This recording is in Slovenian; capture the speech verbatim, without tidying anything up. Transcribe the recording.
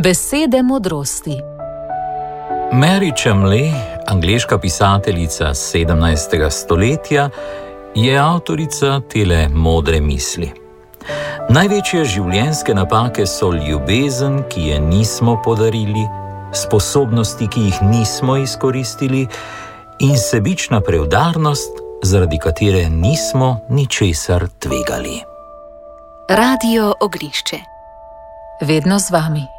Besede modrosti. Mary Chamley, angleška pisateljica sedemnajstega stoletja, je avtorica tele modre misli. Največje življenjske napake so ljubezen, ki je nismo podarili, sposobnosti, ki jih nismo izkoristili, in sebična preudarnost, zaradi katere nismo ničesar tvegali. Radio Ognjišče. Vedno z vami.